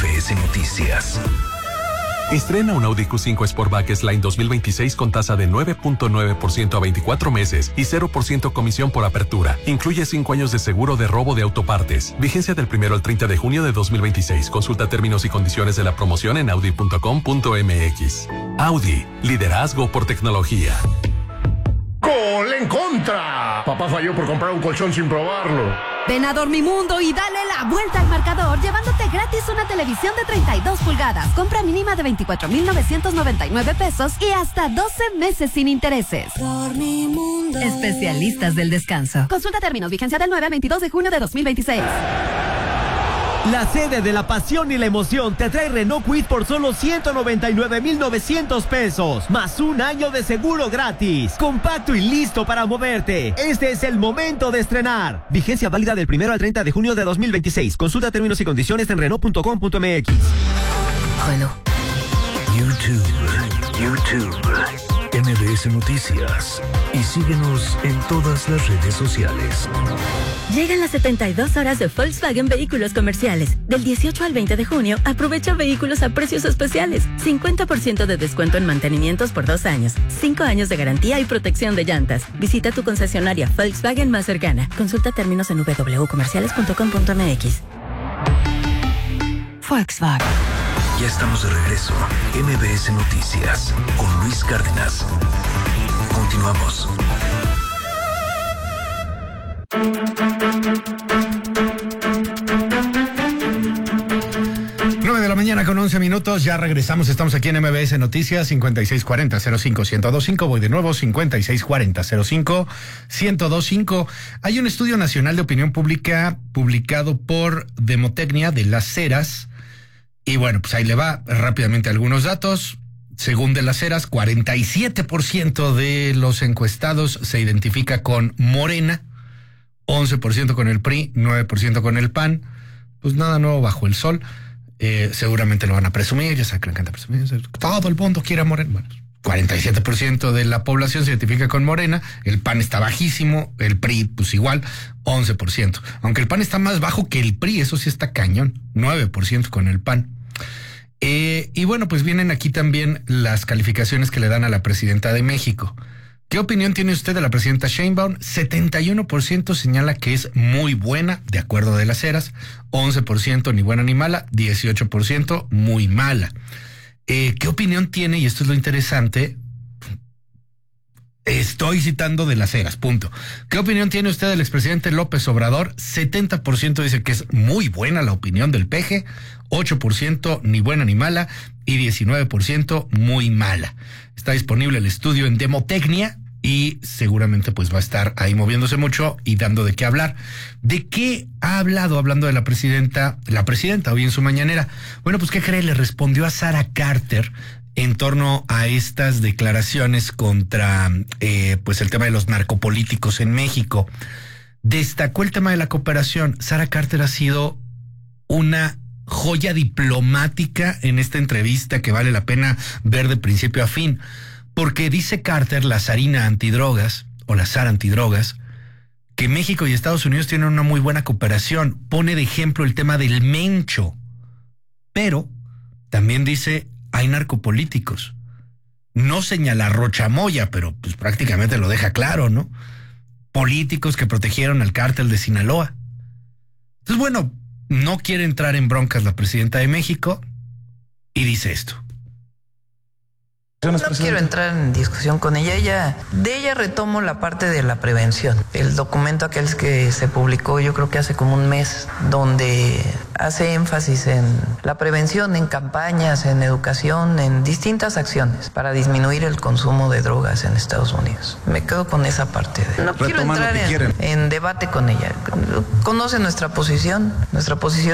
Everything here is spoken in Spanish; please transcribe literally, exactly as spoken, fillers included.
B S Noticias. Estrena un Audi Q cinco Sportback S-Line dos mil veintiséis con tasa de nueve punto nueve por ciento a veinticuatro meses y cero por ciento comisión por apertura. Incluye cinco años de seguro de robo de autopartes. Vigencia del primero al treinta de junio de dos mil veintiséis. Consulta términos y condiciones de la promoción en audi punto com punto m x. Audi, liderazgo por tecnología. ¡Gol en contra! Papá falló por comprar un colchón sin probarlo. Ven a Dormimundo y dale la vuelta al marcador llevándote gratis una televisión de treinta y dos pulgadas. Compra mínima de veinticuatro mil novecientos noventa y nueve pesos y hasta doce meses sin intereses. Dormimundo. Especialistas del descanso. Consulta términos. Vigencia del nueve al veintidós de junio de dos mil veintiséis. La sede de la pasión y la emoción te trae Renault Kwid por solo ciento noventa y nueve mil novecientos pesos, más un año de seguro gratis. Compacto y listo para moverte. Este es el momento de estrenar. Vigencia válida del primero al treinta de junio de dos mil veintiséis. Consulta términos y condiciones en renault punto com punto m x. Renault. YouTube. YouTube. M B S Noticias. Y síguenos en todas las redes sociales. Llegan las setenta y dos horas de Volkswagen Vehículos Comerciales. Del dieciocho al veinte de junio, aprovecha vehículos a precios especiales. cincuenta por ciento de descuento en mantenimientos por dos años. cinco años de garantía y protección de llantas. Visita tu concesionaria Volkswagen más cercana. Consulta términos en w w w punto comerciales punto com punto m x. Volkswagen. Ya estamos de regreso. M B S Noticias con Luis Cárdenas. Continuamos. nueve de la mañana con once minutos, ya regresamos, estamos aquí en M B S Noticias, cincuenta y seis cuarenta cero cinco ciento veinticinco, voy de nuevo, cincuenta y seis cuarenta cero cinco ciento veinticinco. Hay un estudio nacional de opinión pública publicado por Demotecnia de Las Heras, y bueno, pues ahí le va rápidamente algunos datos. Según De Las Heras, cuarenta y siete por ciento de los encuestados se identifica con Morena, once por ciento con el P R I, nueve por ciento con el P A N. Pues nada nuevo bajo el sol. Eh, seguramente lo van a presumir, ya saben que le encanta presumir. Todo el mundo quiere a Morena. Bueno, cuarenta y siete por ciento de la población se identifica con Morena, el P A N está bajísimo, el P R I pues igual, once por ciento. Aunque el P A N está más bajo que el P R I, eso sí está cañón, nueve por ciento con el P A N. Eh, y bueno, pues vienen aquí también las calificaciones que le dan a la presidenta de México. ¿Qué opinión tiene usted de la presidenta Sheinbaum? setenta y uno por ciento señala que es muy buena, de acuerdo a De Las Heras, once por ciento ni buena ni mala, dieciocho por ciento muy mala. Eh, ¿Qué opinión tiene? Y esto es lo interesante. Estoy citando De Las Heras, punto. ¿Qué opinión tiene usted del expresidente López Obrador? setenta por ciento dice que es muy buena la opinión del P G, ocho por ciento ni buena ni mala y diecinueve por ciento muy mala. Está disponible el estudio en Demotecnia y seguramente pues va a estar ahí moviéndose mucho y dando de qué hablar. ¿De qué ha hablado hablando de la presidenta, la presidenta hoy en su mañanera? Bueno, pues ¿qué cree? Le respondió a Sara Carter en torno a estas declaraciones contra eh, pues el tema de los narcopolíticos en México. Destacó el tema de la cooperación. Sara Carter ha sido una joya diplomática en esta entrevista que vale la pena ver de principio a fin, porque dice Carter, la zarina antidrogas o la zar antidrogas, que México y Estados Unidos tienen una muy buena cooperación. Pone de ejemplo el tema del Mencho, pero también dice hay narcopolíticos. No señala Rocha Moya, pero pues prácticamente lo deja claro, ¿no? Políticos que protegieron al cártel de Sinaloa. Entonces, bueno, no quiere entrar en broncas la presidenta de México y dice esto. No quiero entrar en discusión con ella. ella. De ella retomo la parte de la prevención. El documento aquel que se publicó yo creo que hace como un mes, donde hace énfasis en la prevención, en campañas, en educación, en distintas acciones para disminuir el consumo de drogas en Estados Unidos. Me quedo con esa parte. De... No quiero entrar en, en debate con ella. Conoce nuestra posición, nuestra posición